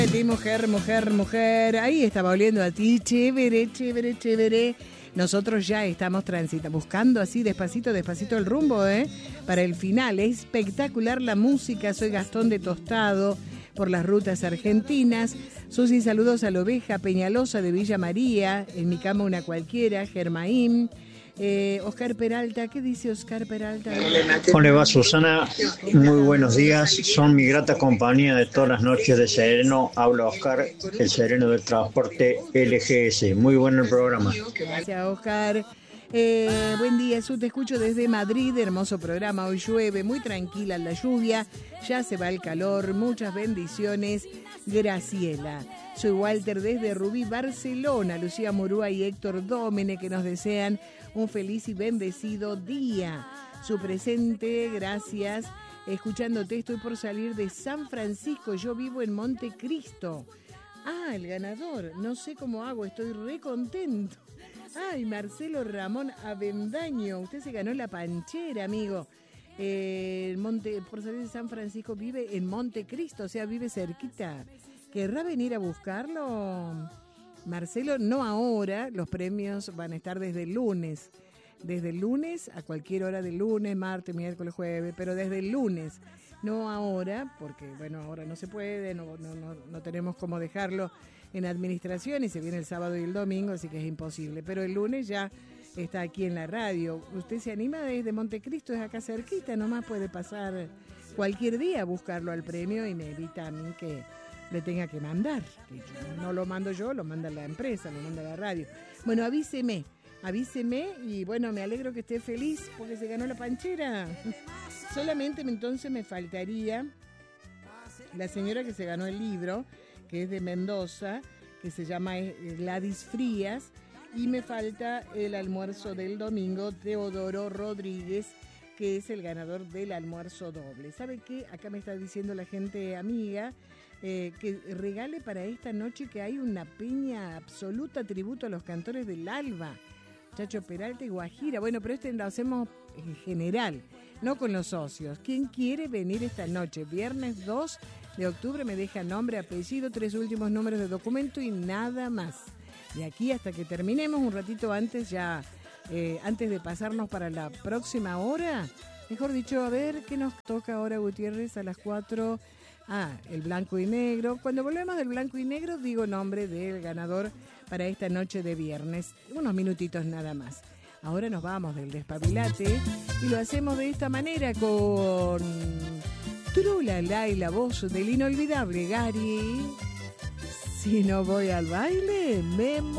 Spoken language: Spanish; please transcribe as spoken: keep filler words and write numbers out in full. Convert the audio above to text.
Ti, mujer, mujer, mujer. Ahí estaba oliendo a ti. Chévere, chévere, chévere. Nosotros ya estamos transitando, buscando así despacito, despacito el rumbo, ¿eh? Para el final. Es espectacular la música. Soy Gastón de Tostado por las rutas argentinas. Susi, saludos a la oveja Peñalosa de Villa María. En mi cama una cualquiera. Germaín. Eh, Oscar Peralta, ¿qué dice Oscar Peralta? ¿Cómo le va, Susana? Muy buenos días, son mi grata compañía de todas las noches de sereno. Habla Oscar, el sereno del transporte L G S. Muy bueno el programa. Gracias, Oscar. Eh, buen día, Su, te escucho desde Madrid, hermoso programa, hoy llueve, muy tranquila la lluvia, ya se va el calor, muchas bendiciones, Graciela. Soy Walter desde Rubí, Barcelona, Lucía Murúa y Héctor Dómene que nos desean un feliz y bendecido día. Su presente, gracias. Escuchándote, estoy por salir de San Francisco, yo vivo en Montecristo. Ah, el ganador, no sé cómo hago, estoy re contento. Ay, Marcelo Ramón Avendaño, usted se ganó la panchera, amigo. Eh, Monte, por salir de San Francisco, vive en Montecristo, o sea, vive cerquita. ¿Querrá venir a buscarlo? Marcelo, no ahora, los premios van a estar desde el lunes. Desde el lunes a cualquier hora del lunes, martes, miércoles, jueves, pero desde el lunes. No ahora, porque bueno, ahora no se puede, no, no, no, no tenemos cómo dejarlo en administración y se viene el sábado y el domingo, así que es imposible. Pero el lunes ya está aquí en la radio. Usted se anima desde Montecristo, es acá cerquita, nomás puede pasar cualquier día a buscarlo al premio y me evita a mí que le tenga que mandar. Que yo, no lo mando yo, lo manda la empresa, lo manda la radio. Bueno, avíseme, avíseme y bueno, me alegro que esté feliz porque se ganó la panchera. Solamente entonces me faltaría la señora que se ganó el libro, que es de Mendoza, que se llama Gladys Frías, y me falta el almuerzo del domingo, Teodoro Rodríguez, que es el ganador del almuerzo doble. ¿Sabe qué? Acá me está diciendo la gente amiga eh, que regale para esta noche que hay una peña absoluta tributo a los cantores del Alba, Chacho Peralta y Guajira. Bueno, pero este lo hacemos en general, no con los socios. ¿Quién quiere venir esta noche? Viernes dos de octubre, me deja nombre, apellido, tres últimos números de documento y nada más. De aquí hasta que terminemos, un ratito antes ya, eh, antes de pasarnos para la próxima hora, mejor dicho, a ver qué nos toca ahora, Gutiérrez, a las cuatro. Ah, el blanco y negro. Cuando volvemos del blanco y negro, digo nombre del ganador para esta noche de viernes. Unos minutitos nada más. Ahora nos vamos del Despabilate y lo hacemos de esta manera con Trulala y la voz del inolvidable Gary. Si no voy al baile, me